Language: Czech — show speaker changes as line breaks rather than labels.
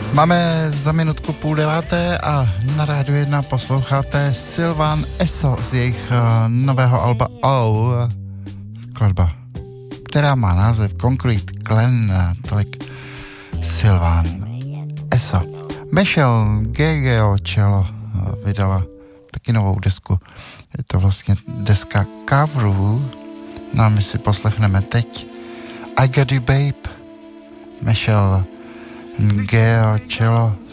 Máme za minutku 8:30 a na Rádiu 1 posloucháte Sylvan Esso z jejich nového alba O. Skladba, která má název Concrete Clan, tolik Sylvan Esso. Michelle Giacchino vydala taky novou desku. Je to vlastně deska coverů. No a my si poslechneme teď I Got You Babe, Michelle Giacchino